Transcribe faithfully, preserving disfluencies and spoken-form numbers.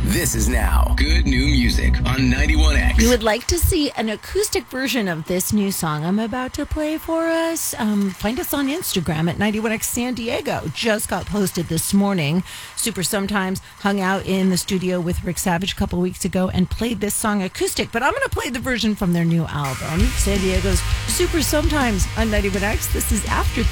This is now Good New Music on ninety-one X. You would like to see an acoustic version of this new song I'm about to play for us? Um, find us on Instagram at ninety-one X San Diego. Just got posted this morning. Super Sometimes hung out in the studio with Rick Savage a couple weeks ago and played this song acoustic, but I'm going to play the version from their new album, San Diego's Super Sometimes on ninety-one X. This is After